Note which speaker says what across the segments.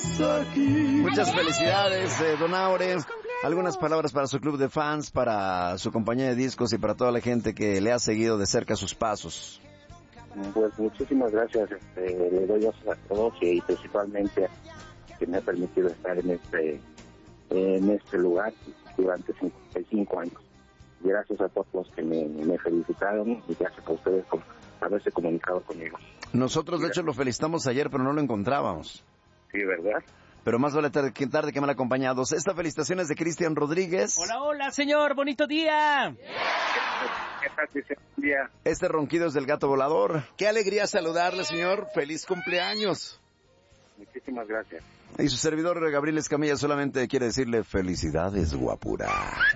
Speaker 1: Muchas felicidades, Don Aure. Algunas palabras para su club de fans, para su compañía de discos y para toda la gente que le ha seguido de cerca sus pasos.
Speaker 2: Pues muchísimas gracias, le doy gracias a todos y principalmente que me ha permitido estar en este lugar durante 55 años. Gracias a todos los que me felicitaron y gracias a ustedes por haberse comunicado conmigo.
Speaker 1: Nosotros de hecho lo felicitamos ayer, pero no lo encontrábamos.
Speaker 2: Sí, ¿verdad?
Speaker 1: Pero más vale tarde que mal acompañados. Esta felicitación es de Cristian Rodríguez.
Speaker 3: Hola, señor, bonito día.
Speaker 2: ¿Qué tal, Cristian? Buen día.
Speaker 1: Este ronquido es del gato volador.
Speaker 4: Qué alegría saludarle, señor. Feliz cumpleaños.
Speaker 2: Muchísimas gracias.
Speaker 1: Y su servidor Gabriel Escamilla solamente quiere decirle felicidades, guapura.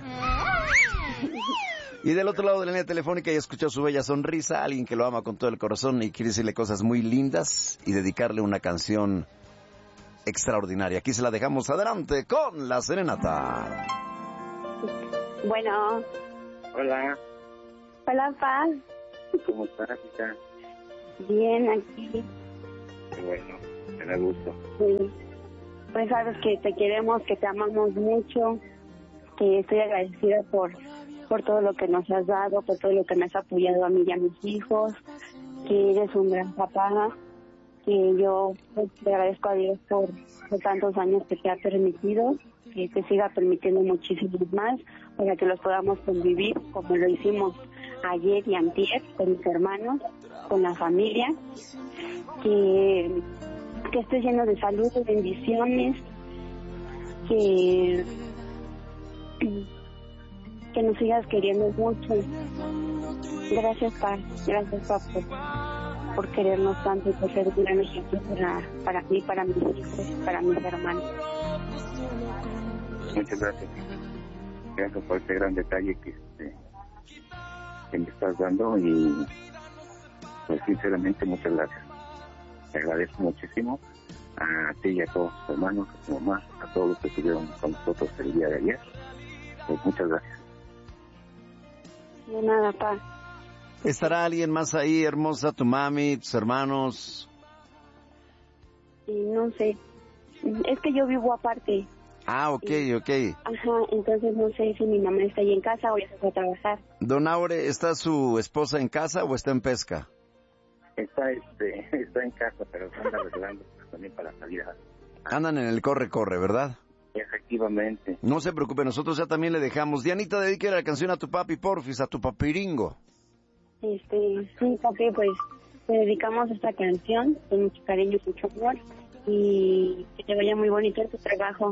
Speaker 1: Y del otro lado de la línea telefónica ya escuchó su bella sonrisa, alguien que lo ama con todo el corazón y quiere decirle cosas muy lindas y dedicarle una canción extraordinaria. Aquí se la dejamos adelante con la serenata.
Speaker 5: Bueno.
Speaker 2: Hola.
Speaker 5: Hola, Paz.
Speaker 2: ¿Cómo estás, hija?
Speaker 5: Bien, aquí.
Speaker 2: Qué bueno, me da gusto.
Speaker 5: Sí. Pues sabes que te queremos, que te amamos mucho, que estoy agradecida por todo lo que nos has dado, por todo lo que me has apoyado a mí y a mis hijos, que eres un gran papá, que yo pues, te agradezco a Dios por tantos años que te ha permitido, que te siga permitiendo muchísimos más, para que los podamos convivir como lo hicimos ayer y antier con mis hermanos, con la familia, que estés lleno de salud y bendiciones, que nos sigas queriendo mucho. Gracias, Paz. Gracias, Papá, por querernos tanto y por ser un gran ejemplo para mí, para mis hijos, para mis hermanos.
Speaker 2: Muchas gracias. Gracias por este gran detalle que me estás dando y pues sinceramente muchas gracias. Te agradezco muchísimo a ti y a todos tus hermanos, a tu mamá, a todos los que estuvieron con nosotros el día de ayer. Pues muchas gracias.
Speaker 5: De nada, Paz.
Speaker 1: ¿Estará alguien más ahí, hermosa, tu mami, tus hermanos?
Speaker 5: Y no sé, es que yo vivo aparte.
Speaker 1: Ah, ok.
Speaker 5: Ajá, entonces no sé si mi mamá está ahí en casa o ya se fue a trabajar.
Speaker 1: Don Aure, ¿está su esposa en casa o está en pesca?
Speaker 2: Está en casa, pero se anda arreglando también para salir a...
Speaker 1: Andan en el corre, ¿verdad?
Speaker 2: Efectivamente.
Speaker 1: No se preocupe, nosotros ya también le dejamos. Dianita, dedíquele la canción a tu papi, porfis, a tu papiringo.
Speaker 5: Sí, papi, pues te dedicamos esta canción con mucho cariño y mucho amor y que te vaya muy bonito en tu trabajo.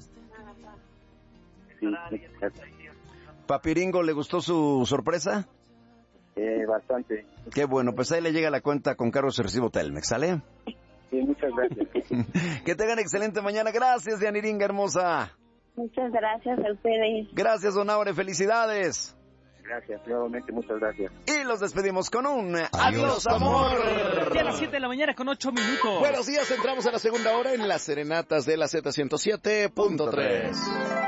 Speaker 2: Sí, gracias.
Speaker 1: ¿Papiringo le gustó su sorpresa?
Speaker 2: Bastante.
Speaker 1: Qué bueno, pues ahí le llega la cuenta con cargos y recibo Telmex, ¿sale?
Speaker 2: Sí, muchas gracias.
Speaker 1: Que tengan excelente mañana. Gracias, Dianiringa hermosa.
Speaker 5: Muchas gracias a ustedes.
Speaker 1: Gracias, Don Aure. Felicidades.
Speaker 2: Gracias, nuevamente muchas gracias.
Speaker 1: Y los despedimos con un adiós, amor.
Speaker 3: Ya a las 7 de la mañana con 8 minutos.
Speaker 4: Buenos días, entramos a la segunda hora en las serenatas de la Z107.3.